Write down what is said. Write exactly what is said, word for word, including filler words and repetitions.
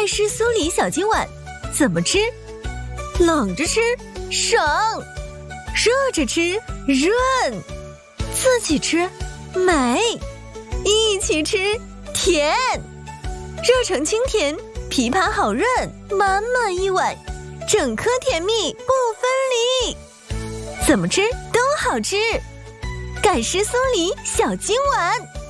盖氏酥梨小金碗怎么吃？冷着吃省，热着吃润，自己吃美，一起吃甜。热成清甜，枇杷好润，满满一碗，整颗甜蜜不分离。怎么吃都好吃，盖氏酥梨小金碗。